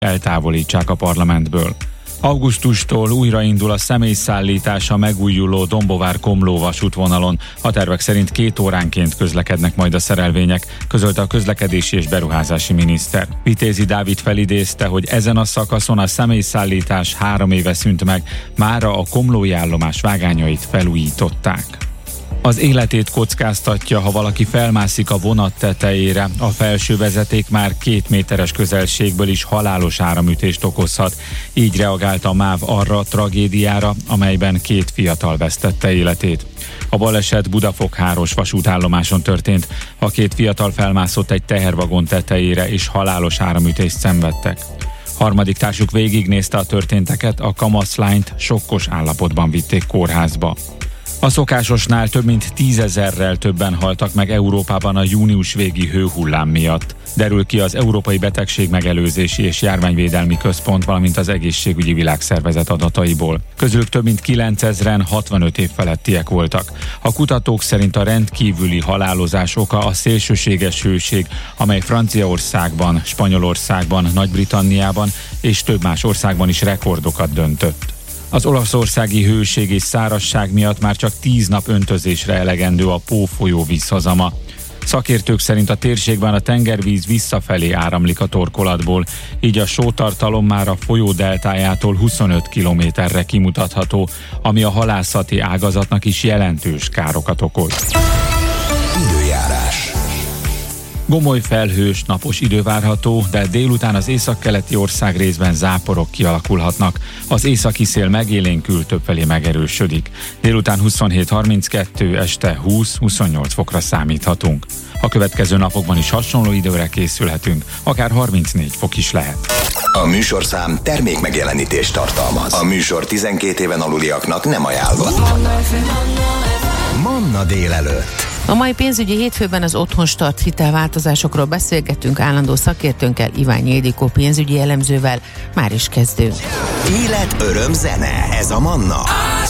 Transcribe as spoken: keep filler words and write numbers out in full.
eltávolítsák a parlamentből. Augusztustól újraindul a személyszállítás a megújuló Dombovár-Komló vasútvonalon. A tervek szerint két óránként közlekednek majd a szerelvények, közölte a közlekedési és beruházási miniszter. Vitézi Dávid felidézte, hogy ezen a szakaszon a személyszállítás három éve szűnt meg, mára a komlói állomás vágányait felújították. Az életét kockáztatja, ha valaki felmászik a vonat tetejére. A felső vezeték már két méteres közelségből is halálos áramütést okozhat. Így reagált a MÁV arra a tragédiára, amelyben két fiatal vesztette életét. A baleset Budafok-Háros vasútállomáson történt. A két fiatal felmászott egy tehervagon tetejére, és halálos áramütést szenvedtek. Harmadik társuk végignézte a történteket, a kamaszlányt sokkos állapotban vitték kórházba. A szokásosnál több mint tízezerrel többen haltak meg Európában a június végi hőhullám miatt. Derül ki az Európai Betegség Megelőzési és Járványvédelmi Központ, valamint az Egészségügyi Világszervezet adataiból. Közülük több mint kilencezren hatvanöt év felettiek voltak. A kutatók szerint a rendkívüli halálozás oka a szélsőséges hőség, amely Franciaországban, Spanyolországban, Nagy-Britanniában és több más országban is rekordokat döntött. Az olaszországi hőség és szárazság miatt már csak tíz nap öntözésre elegendő a Pó folyó vízhozama. Szakértők szerint a térségben a tengervíz visszafelé áramlik a torkolatból, így a sótartalom már a folyó deltájától huszonöt kilométerre kimutatható, ami a halászati ágazatnak is jelentős károkat okoz. Időjárás. Gomoly felhős, napos idő várható, de délután az északkeleti ország részben záporok kialakulhatnak. Az északi szél megélénkül, többfelé megerősödik. Délután huszonhét harminckettő, este húsz-huszonnyolc fokra számíthatunk. A következő napokban is hasonló időre készülhetünk, akár harmincnégy fok is lehet. A műsorszám termék megjelenítést tartalmaz. A műsor tizenkét éven aluliaknak nem ajánlott. Manna délelőtt. A mai pénzügyi hétfőben az Otthonstart hitelváltozásokról beszélgetünk állandó szakértőnkkel, Iványi Ildikó pénzügyi elemzővel. Már is kezdünk. Élet, öröm, zene. Ez a Manna.